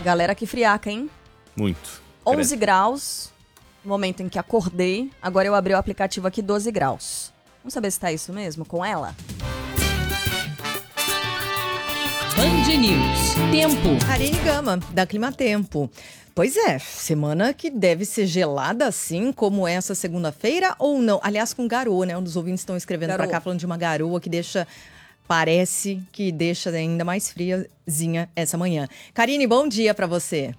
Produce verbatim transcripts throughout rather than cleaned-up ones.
Galera, que friaca, hein? Muito. onze graus, no momento em que acordei. Agora eu abri o aplicativo aqui, doze graus. Vamos saber se tá isso mesmo com ela? Band News. Tempo. Karine Gama, da Climatempo. Pois é, semana que deve ser gelada assim como essa segunda-feira ou não? Aliás, com garoa, né? Um dos ouvintes estão escrevendo Garoa. pra cá falando de uma garoa que deixa, parece que deixa ainda mais friazinha essa manhã. Karine, bom dia pra você.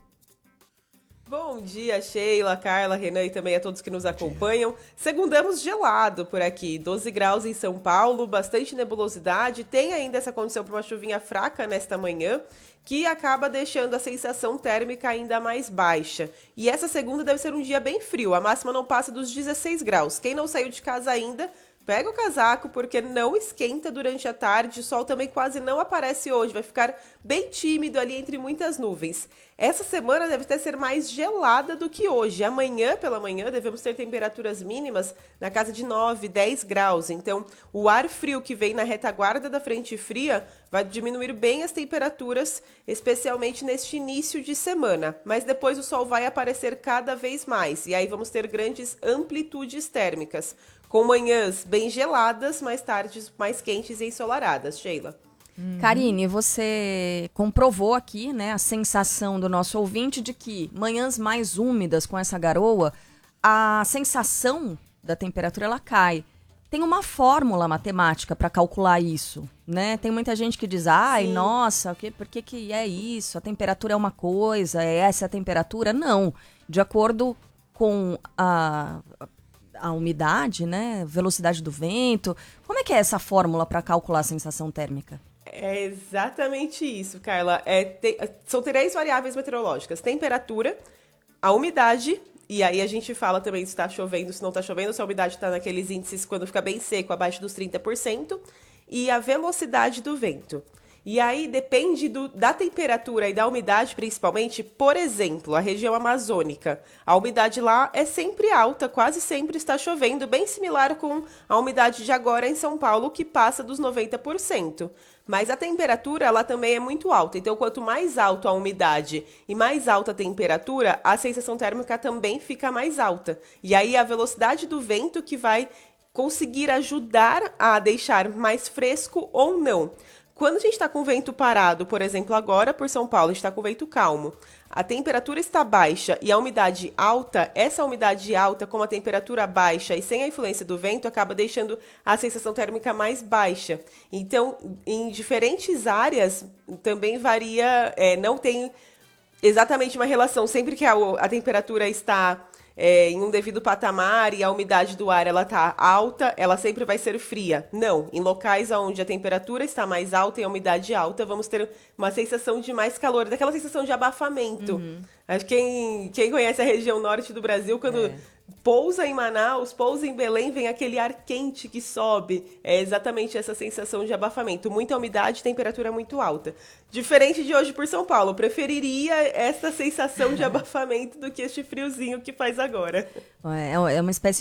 Bom dia, Sheila, Carla, Renan e também a todos que nos acompanham. Segundamos gelado por aqui, doze graus em São Paulo, bastante nebulosidade. Tem ainda essa condição para uma chuvinha fraca nesta manhã, que acaba deixando a sensação térmica ainda mais baixa. E essa segunda deve ser um dia bem frio, a máxima não passa dos dezesseis graus. Quem não saiu de casa ainda, pega o casaco, porque não esquenta durante a tarde, o sol também quase não aparece hoje, vai ficar bem tímido ali entre muitas nuvens. Essa semana deve até ser mais gelada do que hoje. Amanhã, pela manhã, devemos ter temperaturas mínimas na casa de nove, dez graus. Então, o ar frio que vem na retaguarda da frente fria vai diminuir bem as temperaturas, especialmente neste início de semana. Mas depois o sol vai aparecer cada vez mais, e aí vamos ter grandes amplitudes térmicas, com manhãs bem geladas, mais tardes mais quentes e ensolaradas. Sheila. Uhum. Karine, você comprovou aqui, né, a sensação do nosso ouvinte de que manhãs mais úmidas com essa garoa, a sensação da temperatura ela cai. Tem uma fórmula matemática para calcular isso, né? Tem muita gente que diz, ai, Sim. nossa, que, por que, que é isso? A temperatura é uma coisa, é essa a temperatura? Não. De acordo com a, a umidade, né, velocidade do vento, como é que é essa fórmula para calcular a sensação térmica? É exatamente isso, Carla. É, te, são três variáveis meteorológicas. Temperatura, a umidade, e aí a gente fala também se está chovendo, se não está chovendo, se a umidade está naqueles índices quando fica bem seco, abaixo dos trinta por cento, e a velocidade do vento. E aí depende do, da temperatura e da umidade, principalmente. Por exemplo, a região amazônica. A umidade lá é sempre alta, quase sempre está chovendo, bem similar com a umidade de agora em São Paulo, que passa dos noventa por cento. Mas a temperatura, ela também é muito alta. Então, quanto mais alta a umidade e mais alta a temperatura, a sensação térmica também fica mais alta. E aí, a velocidade do vento que vai conseguir ajudar a deixar mais fresco ou não. Quando a gente está com vento parado, por exemplo, agora por São Paulo, a gente está com vento calmo, a temperatura está baixa e a umidade alta, essa umidade alta com a temperatura baixa e sem a influência do vento, acaba deixando a sensação térmica mais baixa. Então, em diferentes áreas, também varia, é, não tem exatamente uma relação. Sempre que a, a temperatura está É, em um devido patamar e a umidade do ar ela está alta, ela sempre vai ser fria. Não, em locais onde a temperatura está mais alta e a umidade alta, vamos ter uma sensação de mais calor, daquela sensação de abafamento. Uhum. Acho que quem, quem conhece a região norte do Brasil, quando é. pousa em Manaus, pousa em Belém, vem aquele ar quente que sobe. É exatamente essa sensação de abafamento. Muita umidade e temperatura muito alta. Diferente de hoje por São Paulo, eu preferiria essa sensação de abafamento do que este friozinho que faz agora. É uma espécie